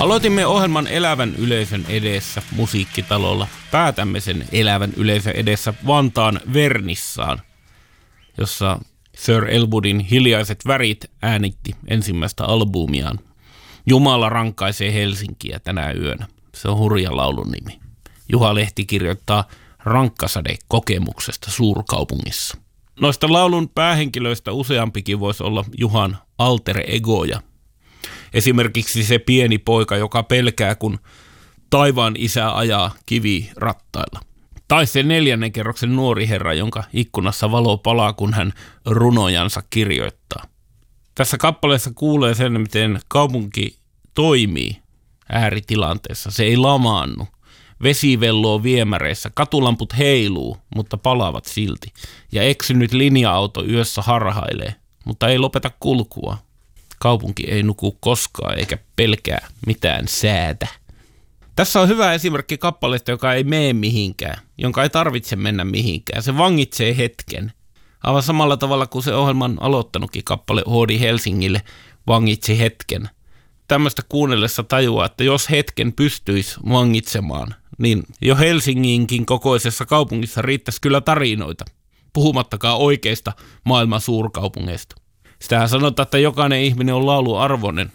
Aloitimme ohjelman elävän yleisön edessä musiikkitalolla. Päätämme sen elävän yleisön edessä Vantaan Vernissaan, jossa Sir Elwoodin Hiljaiset värit äänitti ensimmäistä albumiaan. Jumala rankaisee Helsinkiä tänä yönä. Se on hurja laulun nimi. Juha Lehti kirjoittaa rankkasade-kokemuksesta suurkaupungissa. Noista laulun päähenkilöistä useampikin voisi olla Juhan alter egoja. Esimerkiksi se pieni poika, joka pelkää, kun taivaan isä ajaa kivirattailla. Tai se 4. kerroksen nuori herra, jonka ikkunassa valo palaa, kun hän runojansa kirjoittaa. Tässä kappaleessa kuulee sen, miten kaupunki toimii ääritilanteessa. Se ei lamaannu. Vesi velloo viemäreissä, katulamput heiluu, mutta palaavat silti. Ja eksynyt linja-auto yössä harhailee, mutta ei lopeta kulkua. Kaupunki ei nuku koskaan eikä pelkää mitään säätä. Tässä on hyvä esimerkki kappaleesta, joka ei mene mihinkään, jonka ei tarvitse mennä mihinkään. Se vangitsee hetken. Aivan samalla tavalla kuin se ohjelman aloittanutkin kappale Oodi Helsingille vangitsi hetken. Tämmöistä kuunnellessa tajuaa, että jos hetken pystyisi vangitsemaan, niin jo Helsinginkin kokoisessa kaupungissa riittäisi kyllä tarinoita, puhumattakaan oikeista maailman suurkaupungeista. Sitähän sanotaan, että jokainen ihminen on laulun arvoinen.